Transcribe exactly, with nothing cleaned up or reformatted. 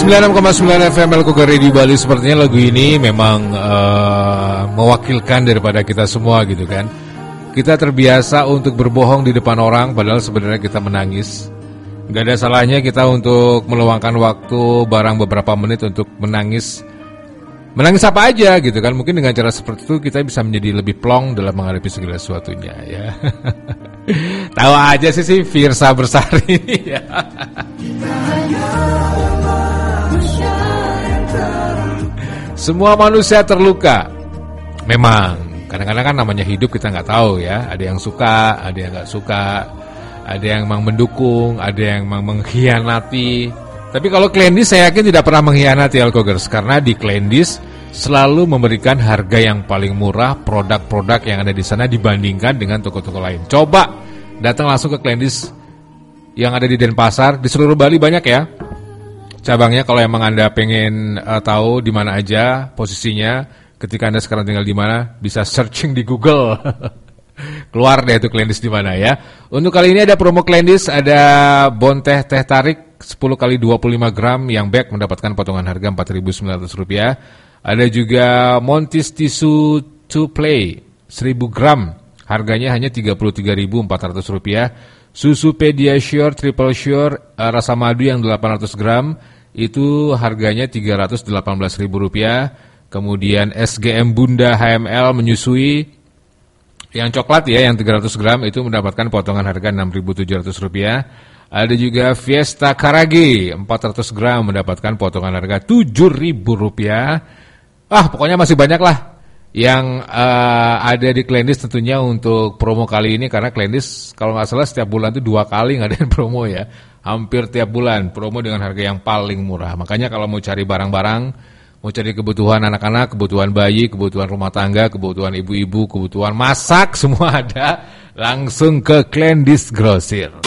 sembilan puluh enam koma sembilan F M Elko Radio Bali. Sepertinya lagu ini memang uh, mewakilkan daripada kita semua gitu kan. Kita terbiasa untuk berbohong di depan orang, padahal sebenarnya kita menangis. Gak ada salahnya kita untuk meluangkan waktu barang beberapa menit untuk menangis. Menangis apa aja gitu kan. Mungkin dengan cara seperti itu kita bisa menjadi lebih plong dalam menghadapi segala sesuatunya ya. Tahu aja sih si Firsa Bersari ya. Semua manusia terluka. Memang kadang-kadang kan namanya hidup kita nggak tahu ya. Ada yang suka, ada yang nggak suka, ada yang memang mendukung, ada yang memang mengkhianati. Tapi kalau Kleindis saya yakin tidak pernah mengkhianati Alkogers, karena di Kleindis selalu memberikan harga yang paling murah produk-produk yang ada di sana dibandingkan dengan toko-toko lain. Coba datang langsung ke Kleindis yang ada di Denpasar, di seluruh Bali banyak ya cabangnya. Kalau emang Anda pengen uh, tahu di mana aja posisinya, ketika Anda sekarang tinggal di mana, bisa searching di Google. Keluar deh itu Kleindis di mana ya. Untuk kali ini ada promo Kleindis, ada bon teh teh tarik sepuluh kali dua puluh lima gram yang bag mendapatkan potongan harga empat ribu sembilan ratus rupiah. Ada juga Montis tisu to play seribu gram, harganya hanya tiga puluh tiga ribu empat ratus rupiah. Susu Pediasure Triple Sure uh, rasa madu yang delapan ratus gram itu harganya tiga ratus delapan belas ribu rupiah. Kemudian S G M Bunda H M L menyusui yang coklat ya, yang tiga ratus gram itu mendapatkan potongan harga enam ribu tujuh ratus rupiah. Ada juga Fiesta Karage empat ratus gram mendapatkan potongan harga tujuh ribu rupiah. Ah, pokoknya masih banyak lah yang uh, ada di Kleindis tentunya untuk promo kali ini, karena Kleindis kalau nggak salah setiap bulan itu dua kali ngadain promo ya. Hampir tiap bulan promo dengan harga yang paling murah. Makanya kalau mau cari barang-barang, mau cari kebutuhan anak-anak, kebutuhan bayi, kebutuhan rumah tangga, kebutuhan ibu-ibu, kebutuhan masak, semua ada. Langsung ke Kleindis Grosir.